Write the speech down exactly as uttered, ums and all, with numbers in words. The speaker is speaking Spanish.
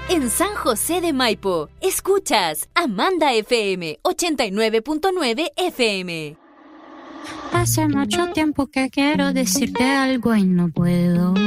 En San José de Maipo, escuchas Amanda F M ochenta y nueve punto nueve F M. Hace mucho tiempo que quiero decirte algo y no puedo.